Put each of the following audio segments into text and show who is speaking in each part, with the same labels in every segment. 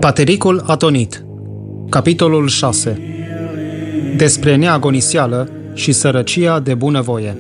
Speaker 1: Patericul atonit. Capitolul 6. Despre neagonisială și sărăcia de bunăvoie.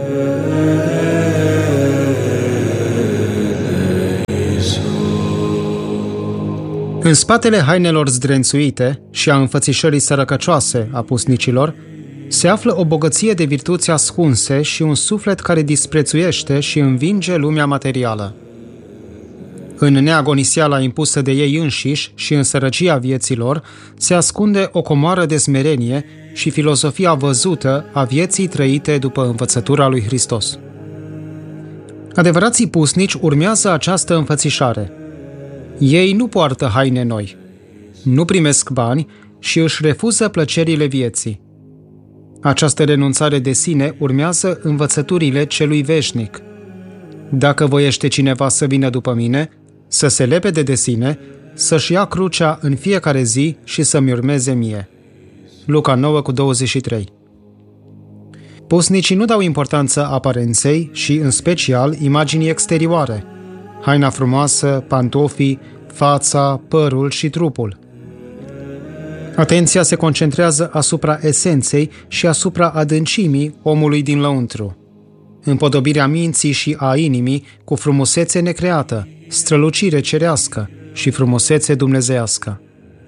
Speaker 1: În spatele hainelor zdrențuite și a înfățișării sărăcăcioase a pusnicilor se află o bogăție de virtuți ascunse și un suflet care disprețuiește și învinge lumea materială. În neagonisiala impusă de ei înșiși și în sărăcia vieților se ascunde o comoară de smerenie și filozofia văzută a vieții trăite după învățătura lui Hristos. Adevărații pusnici urmează această înfățișare. Ei nu poartă haine noi, nu primesc bani și își refuză plăcerile vieții. Această renunțare de sine urmează învățăturile celui veșnic. Dacă voiește cineva să vină după mine, să se lepede de sine, să-și ia crucea în fiecare zi și să-mi urmeze mie. Luca 9:23. Pusnicii nu dau importanță aparenței și, în special, imaginii exterioare, haina frumoasă, pantofii, fața, părul și trupul. Atenția se concentrează asupra esenței și asupra adâncimii omului din lăuntru. Împodobirea minții și a inimii cu frumusețe necreată, strălucire cerească și frumusețe dumnezeiască.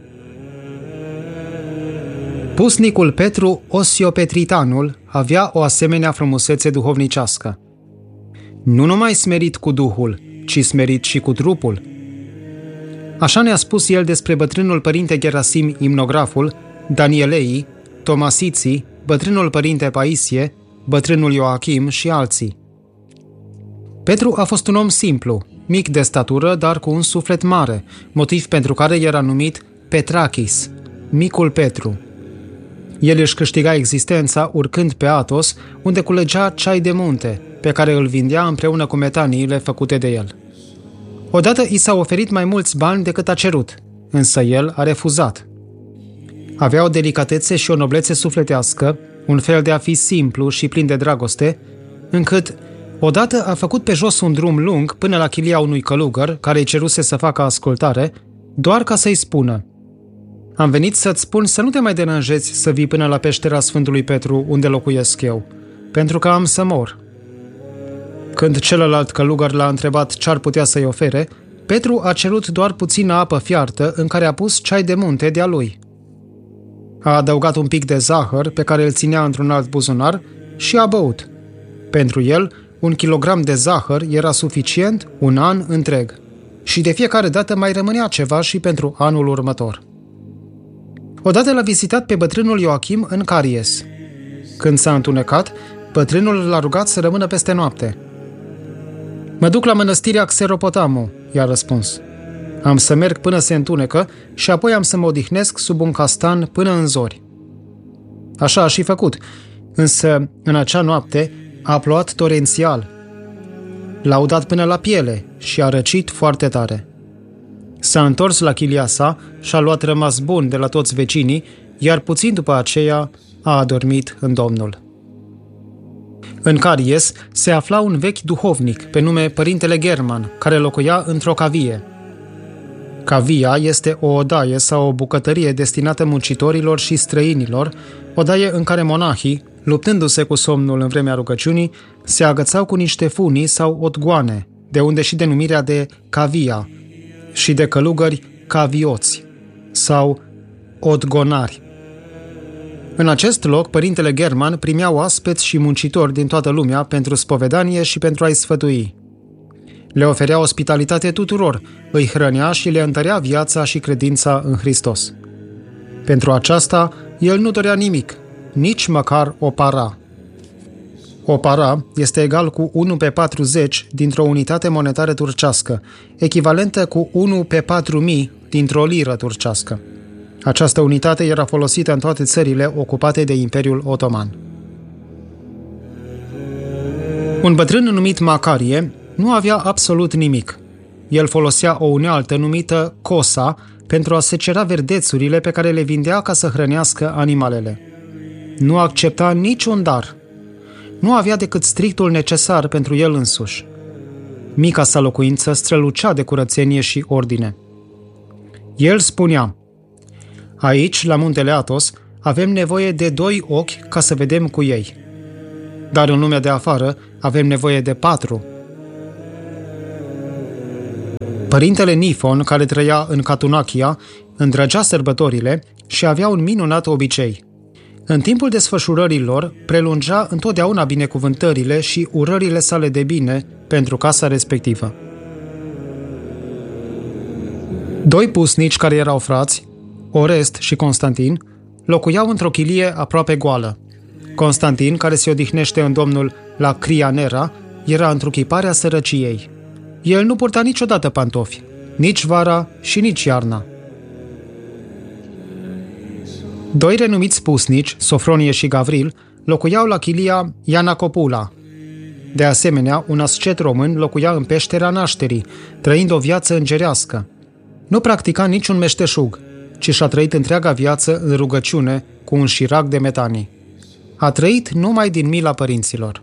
Speaker 1: Pusnicul Petru Osiopetritanul avea o asemenea frumusețe duhovnicească. Nu numai smerit cu Duhul, ci smerit și cu trupul. Așa ne-a spus el despre bătrânul părinte Gerasim Imnograful, Danielei, Tomasiții, bătrânul părinte Paisie, bătrânul Ioachim și alții. Petru a fost un om simplu, mic de statură, dar cu un suflet mare, motiv pentru care era numit Petrakis, micul Petru. El își câștiga existența urcând pe Atos, unde culegea ceai de munte, pe care îl vindea împreună cu metaniile făcute de el. Odată i s-au oferit mai mulți bani decât a cerut, însă el a refuzat. Avea o delicatețe și o noblețe sufletească, un fel de a fi simplu și plin de dragoste, încât odată a făcut pe jos un drum lung până la chilia unui călugăr care îi ceruse să facă ascultare, doar ca să-i spună: „Am venit să-ți spun să nu te mai deranjezi să vii până la peștera Sfântului Petru, unde locuiesc eu, pentru că am să mor.” Când celălalt călugăr l-a întrebat ce ar putea să-i ofere, Petru a cerut doar puțină apă fiartă în care a pus ceai de munte de-a lui. A adăugat un pic de zahăr pe care îl ținea într-un alt buzunar și a băut. Pentru el, 1 kilogram de zahăr era suficient un an întreg și de fiecare dată mai rămânea ceva și pentru anul următor. Odată l-a vizitat pe bătrânul Ioachim în Caries. Când s-a întunecat, bătrânul l-a rugat să rămână peste noapte. „Mă duc la mănăstirea Xeropotamu,” i-a răspuns. „Am să merg până se întunecă și apoi am să mă odihnesc sub un castan până în zori.” Așa a și făcut, însă în acea noapte a plouat torențial. L-a udat până la piele și a răcit foarte tare. S-a întors la chilia sa și a luat rămas bun de la toți vecinii, iar puțin după aceea a adormit în Domnul. În Caries se afla un vechi duhovnic pe nume Părintele German, care locuia într-o cavie. Cavia este o odaie sau o bucătărie destinată muncitorilor și străinilor, odaie în care monahii, luptându-se cu somnul în vremea rugăciunii, se agățau cu niște funii sau otgoane, de unde și denumirea de cavia, și de călugări cavioți sau odgonari. În acest loc, Părintele German primea oaspeți și muncitori din toată lumea pentru spovedanie și pentru a-i sfătui. Le oferea ospitalitate tuturor, îi hrănea și le întărea viața și credința în Hristos. Pentru aceasta, el nu dorea nimic, nici măcar o para. O para este egal cu 1 pe 40 dintr-o unitate monetară turcească, echivalentă cu 1 pe 4.000 dintr-o liră turcească. Această unitate era folosită în toate țările ocupate de Imperiul Otoman. Un bătrân numit Macarie nu avea absolut nimic. El folosea o unealtă numită cosa pentru a secera verdețurile pe care le vindea ca să hrănească animalele. Nu accepta niciun dar. Nu avea decât strictul necesar pentru el însuși. Mica sa locuință strălucea de curățenie și ordine. El spunea: aici, la muntele Athos, avem nevoie de 2 ochi ca să vedem cu ei. Dar în lumea de afară avem nevoie de 4. Părintele Nifon, care trăia în Catunachia, îndrăgea sărbătorile și avea un minunat obicei. În timpul desfășurării lor, prelungea întotdeauna binecuvântările și urările sale de bine pentru casa respectivă. 2 pusnici care erau frați, Orest și Constantin, locuiau într-o chilie aproape goală. Constantin, care se odihnește în Domnul la Crianera, era întruchiparea sărăciei. El nu purta niciodată pantofi, nici vara și nici iarna. 2 renumiți pusnici, Sofronie și Gavril, locuiau la chilia Ianacopula. De asemenea, un ascet român locuia în peștera Nașterii, trăind o viață îngerească. Nu practica niciun meșteșug, ci și-a trăit întreaga viață în rugăciune cu un șirac de metanii. A trăit numai din mila părinților.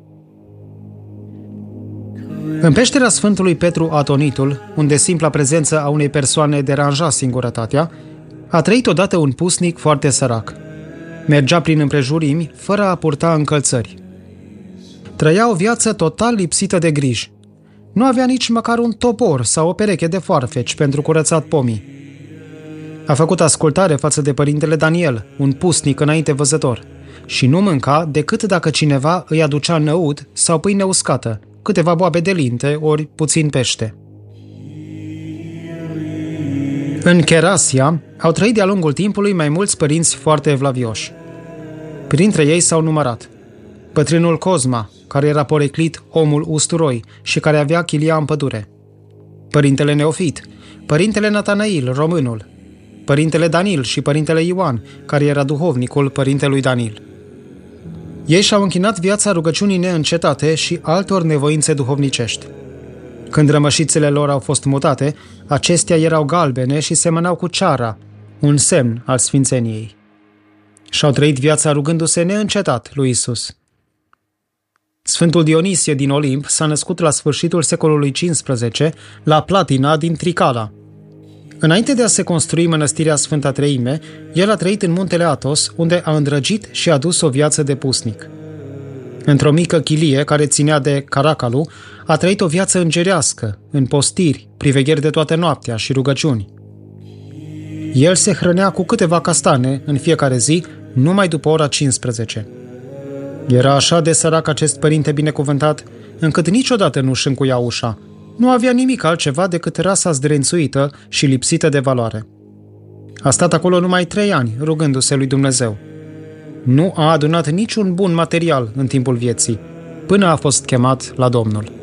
Speaker 1: În peștera Sfântului Petru Atonitul, unde simpla prezență a unei persoane deranja singurătatea, a trăit odată un pusnic foarte sărac. Mergea prin împrejurimi fără a purta încălțări. Trăia o viață total lipsită de griji. Nu avea nici măcar un topor sau o pereche de foarfeci pentru curățat pomii. A făcut ascultare față de părintele Daniel, un pusnic înainte văzător, și nu mânca decât dacă cineva îi aducea năud sau pâine uscată, câteva boabe de linte ori puțin pește. În Cherasia au trăit de-a lungul timpului mai mulți părinți foarte evlavioși. Printre ei s-au numărat bătrânul Cosma, care era poreclit omul usturoi și care avea chilia în pădure, părintele Neofit, părintele Natanail, românul, părintele Danil și părintele Ioan, care era duhovnicul părintelui Danil. Ei și-au închinat viața rugăciunii neîncetate și altor nevoințe duhovnicești. Când rămășițele lor au fost mutate, acestea erau galbene și semănau cu ceara, un semn al sfințeniei. Și-au trăit viața rugându-se neîncetat lui Isus. Sfântul Dionisie din Olimp s-a născut la sfârșitul secolului XV la Platina din Tricala. Înainte de a se construi mănăstirea Sfânta Treime, el a trăit în muntele Athos, unde a îndrăgit și a dus o viață de pusnic. Într-o mică chilie care ținea de Caracalu, a trăit o viață îngerească, în postiri, privegheri de toată noaptea și rugăciuni. El se hrănea cu câteva castane în fiecare zi, numai după ora 15. Era așa de sărac acest părinte binecuvântat, încât niciodată nu-și încuia ușa. Nu avea nimic altceva decât rasa zdrențuită și lipsită de valoare. A stat acolo numai 3 ani, rugându-se lui Dumnezeu. Nu a adunat niciun bun material în timpul vieții, până a fost chemat la Domnul.